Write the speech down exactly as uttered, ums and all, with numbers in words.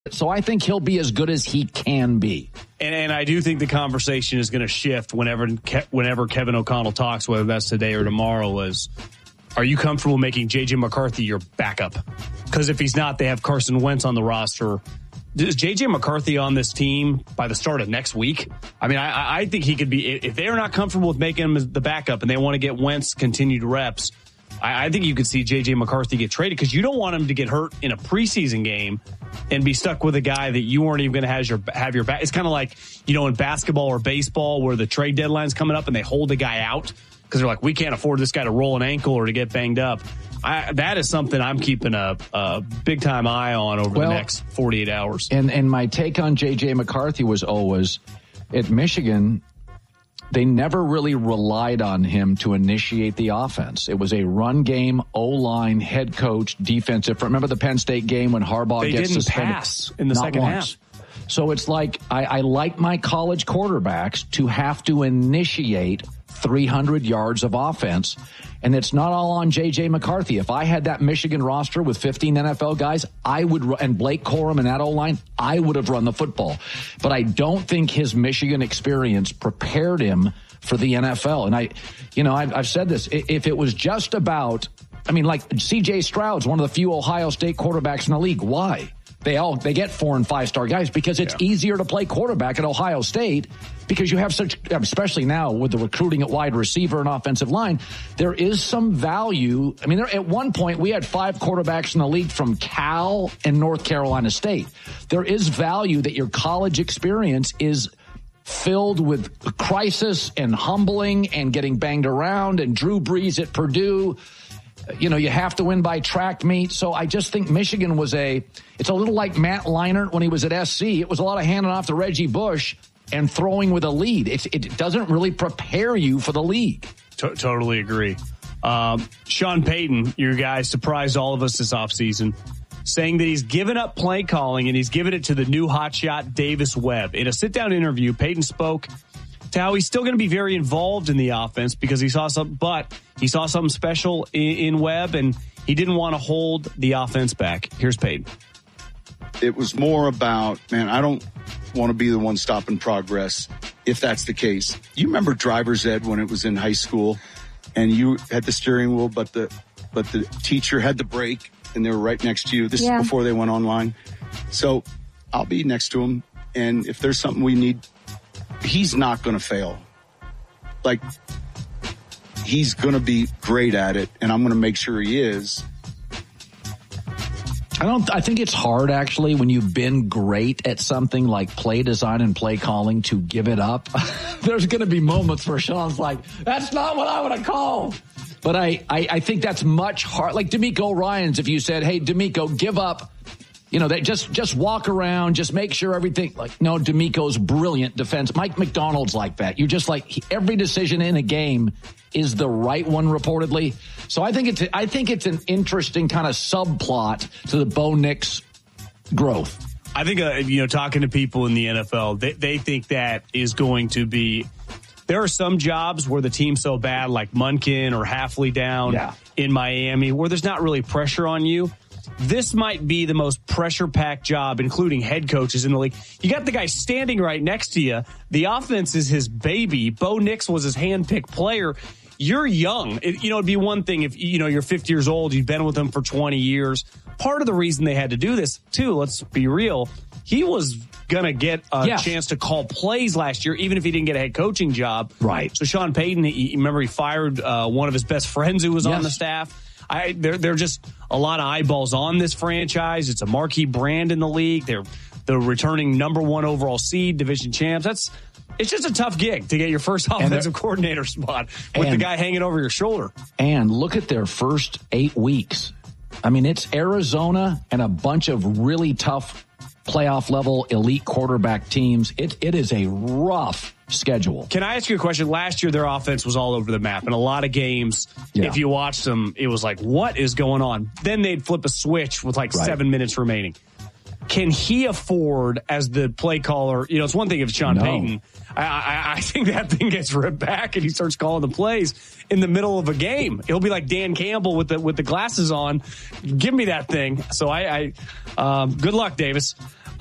So I think he'll be as good as he can be. And, and I do think the conversation is going to shift whenever whenever Kevin O'Connell talks, whether that's today or tomorrow, is, are you comfortable making J J. McCarthy your backup? Because if he's not, they have Carson Wentz on the roster. Is J J. McCarthy on this team by the start of next week? I mean, I, I think he could be, if they're not comfortable with making him the backup and they want to get Wentz continued reps, I, I think you could see J J. McCarthy get traded, because you don't want him to get hurt in a preseason game and be stuck with a guy that you weren't even going to have your, have your back. It's kind of like, you know, in basketball or baseball where the trade deadline's coming up and they hold the guy out because they're like, we can't afford this guy to roll an ankle or to get banged up. I, that is something I'm keeping a, a big time eye on over well, the next forty-eight hours. And and my take on J J. McCarthy was always, at Michigan, they never really relied on him to initiate the offense. It was a run game, O-line, head coach, defensive. Remember the Penn State game when Harbaugh they gets didn't suspended? Pass in the Not second once. half. So it's like I, I like my college quarterbacks to have to initiate three hundred yards of offense. And it's not all on J J. McCarthy. If I had that Michigan roster with fifteen N F L guys, I would, and Blake Corum and that O-line, I would have run the football. But I don't think his Michigan experience prepared him for the N F L. And I, you know, I've, I've said this. If it was just about, I mean, like C J. Stroud's one of the few Ohio State quarterbacks in the league. Why? They all, they get four and five star guys because it's yeah. easier to play quarterback at Ohio State because you have such, especially now with the recruiting at wide receiver and offensive line, there is some value. I mean, there, at one point we had five quarterbacks in the league from Cal and North Carolina State. There is value that your college experience is filled with crisis and humbling and getting banged around, and Drew Brees at Purdue. You know, you have to win by track meet. So I just think Michigan was a, it's a little like Matt Leinart when he was at S C. It was a lot of handing off to Reggie Bush and throwing with a lead. It's, it doesn't really prepare you for the league. T- totally agree. Um, Sean Payton, your guy, surprised all of us this offseason, saying that he's given up play calling and he's given it to the new hotshot Davis Webb. In a sit-down interview, Payton spoke to how he's still going to be very involved in the offense because he saw some, but he saw something special in, in Webb, and he didn't want to hold the offense back. Here's Payton. It was more about, man, I don't want to be the one stopping progress if that's the case. You remember driver's ed when it was in high school and you had the steering wheel, but the, but the teacher had the brake and they were right next to you. This yeah. is before they went online. So I'll be next to him. And if there's something we need, he's not going to fail. Like, he's going to be great at it, and I'm going to make sure he is. I don't. I think it's hard, actually, when you've been great at something like play design and play calling, to give it up. There's going to be moments where Sean's like, that's not what I would have called. But I, I, I think that's much hard. Like D'Amico Ryans, if you said, hey, D'Amico, give up. You know, they just just walk around, just make sure everything, like, no, D'Amico's brilliant defense. Mike McDonald's like that. You're just like, he, every decision in a game is the right one, reportedly. So I think it's I think it's an interesting kind of subplot to the Bo Nix growth. I think, uh, you know, talking to people in the N F L, they, they think that is going to be, there are some jobs where the team's so bad, like Munkin or Halfley down yeah. in Miami, where there's not really pressure on you. This might be the most pressure-packed job, including head coaches in the league. You got the guy standing right next to you. The offense is his baby. Bo Nix was his hand-picked player. You're young. It, you know, it'd be one thing if, you know, you're fifty years old, you've been with them for twenty years. Part of the reason they had to do this, too, let's be real, he was going to get a yes. chance to call plays last year, even if he didn't get a head coaching job. Right. So Sean Payton, he, remember he fired uh, one of his best friends who was yes. on the staff. I, there, there are just a lot of eyeballs on this franchise. It's a marquee brand in the league. They're the returning number one overall seed, division champs. That's it's just a tough gig to get your first offensive coordinator spot with and, the guy hanging over your shoulder. And look at their first eight weeks. I mean, it's Arizona and a bunch of really tough playoff level elite quarterback teams. It it is a rough schedule. Can I ask you a question? Last year, their offense was all over the map. In a lot of games, yeah. if you watched them, it was like, what is going on? Then they'd flip a switch with like right. seven minutes remaining. Can he afford, as the play caller, you know, it's one thing if it's Sean no. Payton. I, I, I think that thing gets ripped back and he starts calling the plays in the middle of a game. He'll be like Dan Campbell with the with the glasses on. Give me that thing. So I, I um, good luck, Davis.